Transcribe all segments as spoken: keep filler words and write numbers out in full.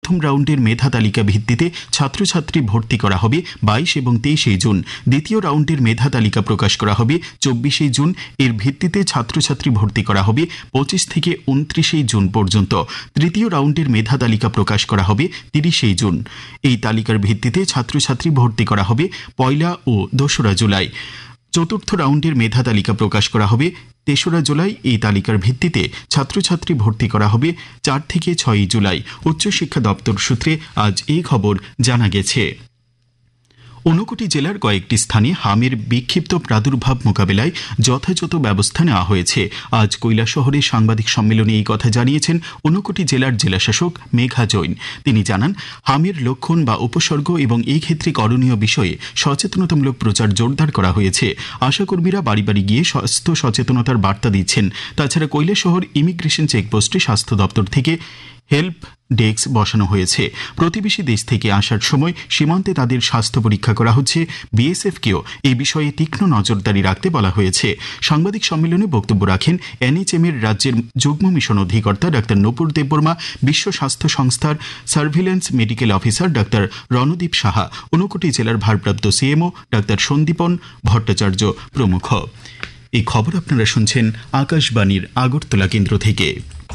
প্রথম রাউন্ডের মেধা তালিকা ভিত্তিতে ছাত্রছাত্রী ভর্তি করা হবে বাইশ এবং তেইশে জুন। দ্বিতীয় রাউন্ডের মেধা তালিকা প্রকাশ করা হবে চব্বিশে জুন। এর ভিত্তিতে ছাত্রছাত্রী ভর্তি করা হবে পঁচিশ থেকে উনত্রিশে জুন পর্যন্ত। তৃতীয় রাউন্ডের মেধা তালিকা প্রকাশ করা হবে তিরিশে জুন। এই তালিকার ভিত্তিতে ছাত্রছাত্রী ভর্তি করা হবে পয়লা ও দোসরা জুলাই। চতুর্থ রাউন্ডের মেধা তালিকা প্রকাশ করা হবে তেসরা জুলাই। এই তালিকার ভিত্তিতে ছাত্রছাত্রী ভর্তি করা হবে চার থেকে ছয়ই জুলাই। উচ্চশিক্ষা দপ্তর সূত্রে আজ এই খবর জানা গেছে। ঊনকোটি জেলার কয়েকটি স্থানে হামের বিক্ষিপ্ত প্রাদুর্ভাব মোকাবেলায় যথাযথ ব্যবস্থা নেওয়া হয়েছে। আজ কৈলাসহরে সাংবাদিক সম্মেলনে এই কথা জানিয়েছেন ঊনকোটি জেলার জেলাশাসক মেঘা জৈন। তিনি জানান, হামের লক্ষণ বা উপসর্গ এবং এই ক্ষেত্রে করণীয় বিষয়ে সচেতনতামূলক প্রচার জোরদার করা হয়েছে। আশাকর্মীরা বাড়ি বাড়ি গিয়ে স্বাস্থ্য সচেতনতার বার্তা দিচ্ছেন। তাছাড়া কৈলাসহর ইমিগ্রেশন চেকপোস্টে স্বাস্থ্য দপ্তর থেকে হেল্প ডেস্ক বসানো হয়েছে। প্রতিবেশী দেশ থেকে আসার সময় সীমান্তে তাদের স্বাস্থ্য পরীক্ষা করা হচ্ছে। বিএসএফকেও এই বিষয়ে তীক্ষ্ণ নজরদারি রাখতে বলা হয়েছে। সাংবাদিক সম্মেলনে বক্তব্য রাখেন এনএইচএম এর রাজ্যের যুগ্ম মিশন অধিকর্তা ডাক্তার নূপুর দেববর্মা, বিশ্ব স্বাস্থ্য সংস্থার surveillance medical officer doctor Randeep Saha, Unakoti জেলার ভারপ্রাপ্ত সিএমও ডাক্তার সন্দীপন ভট্টাচার্য প্রমুখ। এই খবর আপনারা শুনছেন আকাশবাণীর আগরতলা কেন্দ্র থেকে।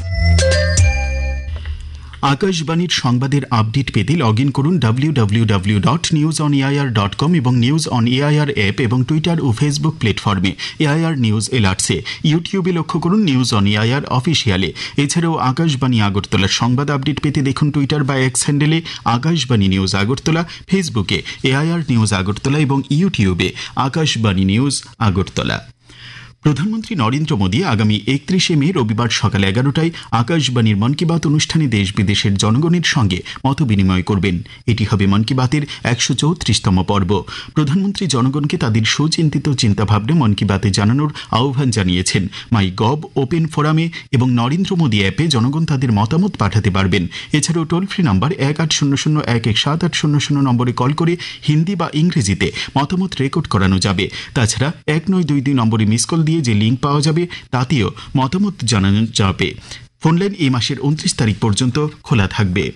আকাশবাণীর সংবাদের আপডেট পেতে লগ ইন করুন W W W dot news on AIR dot com এবং নিউজ অন এআইআর অ্যাপ এবং টুইটার ও ফেসবুক প্ল্যাটফর্মে এআইআর নিউজ এলার্টসে। ইউটিউবে লক্ষ্য করুন নিউজ অন এআইআর অফিসিয়ালে। এছাড়াও আকাশবাণী আগরতলার সংবাদ আপডেট পেতে দেখুন টুইটার বা এক্স হ্যান্ডেলে আকাশবাণী নিউজ আগরতলা, ফেসবুকে এআইআর নিউজ আগরতলা এবং ইউটিউবে আকাশবাণী নিউজ আগরতলা। প্রধানমন্ত্রী নরেন্দ্র মোদী আগামী একত্রিশে মে রবিবার সকাল এগারোটায় আকাশবাণীর মন কি বাত অনুষ্ঠানে দেশ বিদেশের জনগণের সঙ্গে মত বিনিময় করবেন। এটি হবে মন কি বাতের একশো চৌত্রিশতম পর্ব। প্রধানমন্ত্রী জনগণকে তাদের সুচিন্তিত চিন্তাভাবনা মন কি বাতে জানানোর আহ্বান জানিয়েছেন। মাই গভ ওপেন ফোরামে এবং নরেন্দ্র মোদী অ্যাপে জনগণ তাদের মতামত পাঠাতে পারবেন। এছাড়াও টোল ফ্রি নাম্বার এক আট শূন্য শূন্য এক এক সাত আট শূন্য শূন্য নম্বরে কল করে হিন্দি বা ইংরেজিতে মতামত রেকর্ড করানো যাবে। তাছাড়া এক নয় দুই দুই নম্বরে মিস কল দিয়ে যে লিঙ্ক পাওয়া যাবে তাতেও মতামত জানানো যাবে। ফোনলাইন এই মাসের উনত্রিশ তারিখ পর্যন্ত খোলা থাকবে।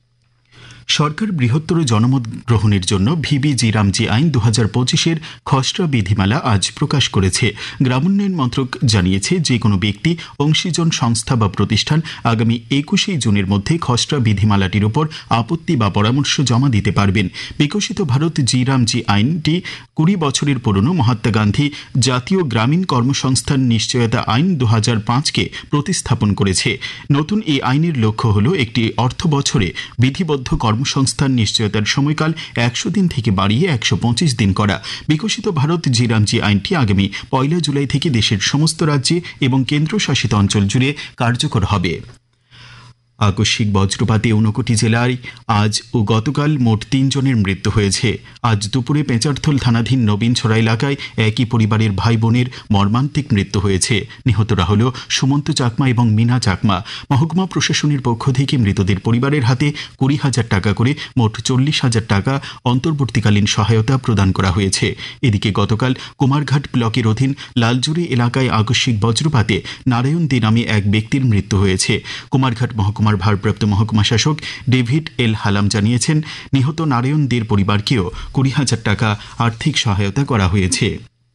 সরকার বৃহত্তর জনমত গ্রহণের জন্য ভিবিজি রামজি আইন দু হাজার পঁচিশের খসড়া বিধিমালা আজ প্রকাশ করেছে। গ্রামোন্নয়ন মন্ত্রক জানিয়েছে, যে কোনো ব্যক্তি, অংশীজন সংস্থা বা প্রতিষ্ঠান আগামী একুশে জুনের মধ্যে খসড়া বিধিমালাটির উপর আপত্তি বা পরামর্শ জমা দিতে পারবেন। বিকশিত ভারত জি রামজি আইনটি কুড়ি বছরের পুরনো মহাত্মা গান্ধী জাতীয় গ্রামীণ কর্মসংস্থান নিশ্চয়তা আইন দু হাজার পাঁচকে প্রতিস্থাপন করেছে। নতুন এই আইনের লক্ষ্য হল একটি অর্থ বছরে বিধিবদ্ধ কর্মসংস্থান নিশ্চয়তার সময়কাল একশো দিন থেকে বাড়িয়ে একশো পঁচিশ দিন করা। বিকশিত ভারত জি রামজি আইনটি আগামী পয়লা জুলাই থেকে দেশের সমস্ত রাজ্যে এবং কেন্দ্রশাসিত অঞ্চল জুড়ে কার্যকর হবে। আকস্মিক বজ্রপাতে ঊনকোটি জেলায় আজ ও গতকাল মোট তিনজনের মৃত্যু হয়েছে। আজ দুপুরে পেঁচারথল থানাধীন নবীনছড়া এলাকায় একই পরিবারের ভাই বোনের মর্মান্তিক মৃত্যু হয়েছে। নিহতরা হল সুমন্ত চাকমা এবং মিনা চাকমা। মহকুমা প্রশাসনের পক্ষ থেকে মৃতদের পরিবারের হাতে কুড়ি হাজার টাকা করে মোট চল্লিশ হাজার টাকা অন্তর্বর্তীকালীন সহায়তা প্রদান করা হয়েছে। এদিকে গতকাল কুমারঘাট ব্লকের অধীন লালজুড়ি এলাকায় আকস্মিক বজ্রপাতে নারায়ণ দে নামে এক ব্যক্তির মৃত্যু হয়েছে। কুমারঘাট মহকুমা ভারপ্রাপ্ত মহকুমা শাসক ডেভিড এল হালাম জানিয়েছেন, নিহত নারায়ণ দের পরিবারকেও কুড়ি হাজার টাকা আর্থিক সহায়তা করা হয়েছে।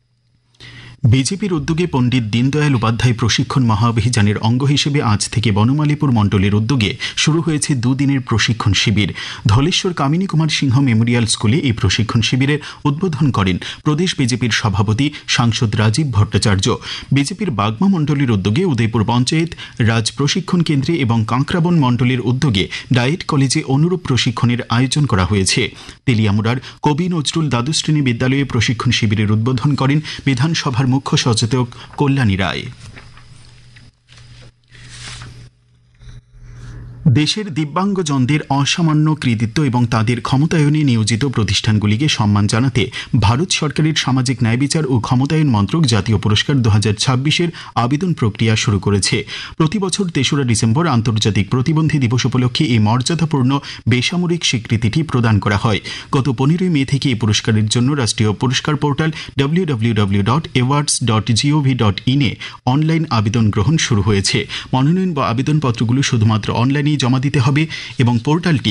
বিজেপির উদ্যোগে পণ্ডিত দীনদয়াল উপাধ্যায় প্রশিক্ষণ মহাঅভিযানের অঙ্গ হিসেবে আজ থেকে বনমালীপুর মণ্ডলের উদ্যোগে শুরু হয়েছে দুদিনের প্রশিক্ষণ শিবির। ধলেশ্বর কামিনী কুমার সিংহ মেমোরিয়াল স্কুলে এই প্রশিক্ষণ শিবিরের উদ্বোধন করেন প্রদেশ বিজেপির সভাপতি সাংসদ রাজীব ভট্টাচার্য। বিজেপির বাগমা মণ্ডলের উদ্যোগে উদয়পুর পঞ্চায়েত রাজ প্রশিক্ষণ কেন্দ্রে এবং কাঁকড়াবন মণ্ডলের উদ্যোগে ডায়েট কলেজে অনুরূপ প্রশিক্ষণের আয়োজন করা হয়েছে। তেলিয়ামুড়ার কবি নজরুল দ্বাদশ শ্রেণী বিদ্যালয়ে প্রশিক্ষণ শিবিরের উদ্বোধন করেন বিধানসভার মুখ্য সচেতক কল্যাণী রায়। দেশের দিব্যাঙ্গজনদের অসামান্য কৃতিত্ব এবং তাদের ক্ষমতায়নে নিয়োজিত প্রতিষ্ঠানগুলিকে সম্মান জানাতে ভারত সরকারের সামাজিক ন্যায় বিচার ও ক্ষমতায়ন মন্ত্রক জাতীয় পুরস্কার দু হাজার ছাব্বিশের আবেদন প্রক্রিয়া শুরু করেছে। প্রতি বছর তেসরা ডিসেম্বর আন্তর্জাতিক প্রতিবন্ধী দিবস উপলক্ষে এই মর্যাদাপূর্ণ বেসামরিক স্বীকৃতিটি প্রদান করা হয়। গত পনেরোই মে থেকে এই পুরস্কারের জন্য রাষ্ট্রীয় পুরস্কার portal W W W dot awards dot gov dot ইনে অনলাইন আবেদন গ্রহণ শুরু হয়েছে। মনোনয়ন বা আবেদনপত্রগুলো শুধুমাত্র অনলাইনে জমা দিতে হবে এবং পোর্টালটি